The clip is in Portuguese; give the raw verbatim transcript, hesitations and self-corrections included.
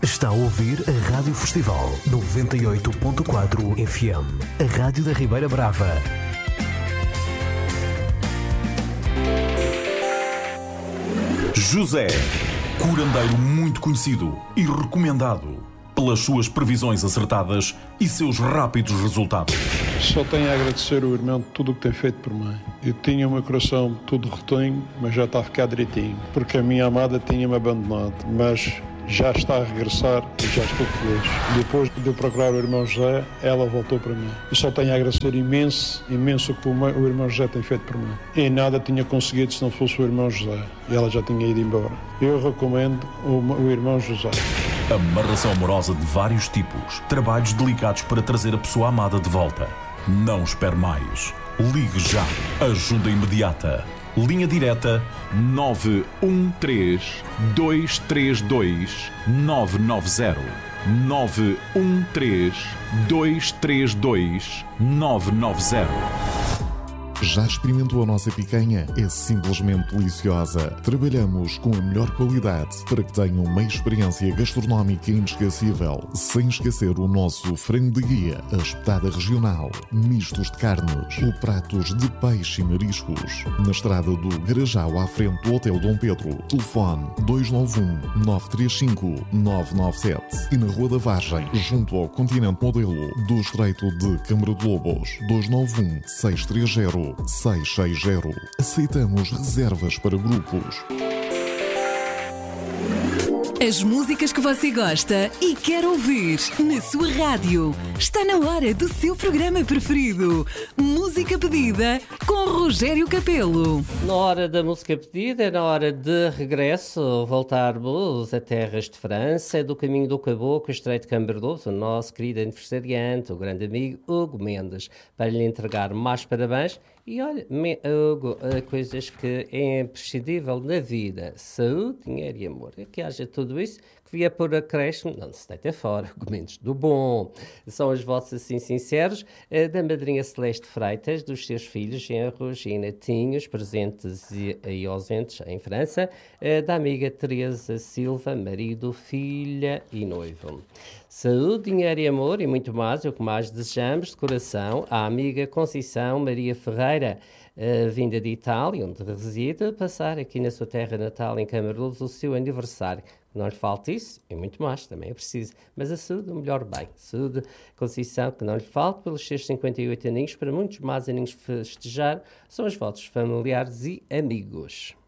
Está a ouvir a Rádio Festival noventa e oito ponto quatro F M, a rádio da Ribeira Brava. José, curandeiro muito conhecido e recomendado pelas suas previsões acertadas e seus rápidos resultados. Só tenho a agradecer ao irmão de tudo o que tem feito por mim. Eu tinha o meu coração todo retonho, mas já está a ficar direitinho, porque a minha amada tinha-me abandonado, mas já está a regressar e já estou feliz. Depois de eu procurar o irmão José, ela voltou para mim. Eu só tenho a agradecer imenso, imenso o que o irmão José tem feito por mim. E nada tinha conseguido se não fosse o irmão José. E ela já tinha ido embora. Eu recomendo o, o irmão José. Amarração amorosa de vários tipos. Trabalhos delicados para trazer a pessoa amada de volta. Não espere mais. Ligue já. Ajuda imediata. Linha direta nove um três, dois três dois, nove nove zero. nove um três, dois três dois, nove nove zero. Já experimentou a nossa picanha? É simplesmente deliciosa. Trabalhamos com a melhor qualidade para que tenham uma experiência gastronómica inesquecível, sem esquecer o nosso frango de guia, a espetada regional, mistos de carnes ou pratos de peixe e mariscos. Na estrada do Garajal, à frente do Hotel Dom Pedro. Telefone dois nove um, nove três cinco, nove nove sete. E na Rua da Vargem, junto ao Continente Modelo do Estreito de Câmara de Lobos. dois nove um, seis três zero, seis seis zero. Aceitamos reservas para grupos. As músicas que você gosta e quer ouvir na sua rádio. Está na hora do seu programa preferido. Música Pedida com Rogério Capelo. Na hora da música pedida, é na hora de regresso, voltarmos a terras de França, do caminho do Caboclo, Estreito de Câmara de Lobos, o nosso querido aniversariante, o grande amigo Hugo Mendes, para lhe entregar mais parabéns. E olha, Hugo, coisas que é imprescindível na vida: saúde, dinheiro e amor. Que haja tudo isso, que vier por acréscimo, não se deita fora, argumentos do bom. São os votos assim sinceros da madrinha Celeste Freitas, dos seus filhos, genros e netinhos, presentes e, e ausentes em França, da amiga Teresa Silva, marido, filha e noivo. Saúde, dinheiro e amor e muito mais, é o que mais desejamos de coração à amiga Conceição Maria Ferreira, uh, vinda de Itália, onde reside, passar aqui na sua terra natal, em Câmara de Lobos, o seu aniversário. Não lhe falte isso e muito mais, também é preciso. Mas a saúde, o melhor bem. Saúde, Conceição, que não lhe falte pelos seus cinquenta e oito aninhos, para muitos mais aninhos festejar, são os votos familiares e amigos.